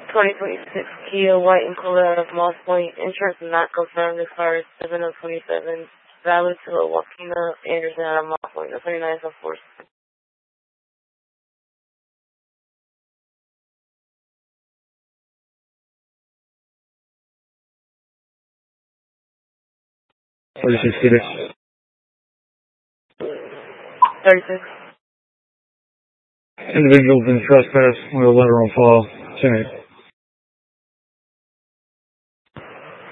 2026 Kia White and Colorado of Moss Point. Insurance is not confirmed. This car is 7027. Valid to a Joaquina Anderson out of Moss Point. The 29th of 4. 36 seater. 36. Individuals in trespass with a letter on file. 10-8.